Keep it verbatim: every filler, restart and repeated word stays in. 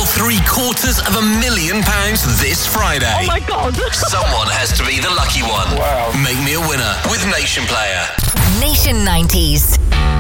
or three quarters of a million pounds this Friday. Oh my God. Someone has to be the lucky one. Wow. Make me a winner with Nation Player. Nation nineties.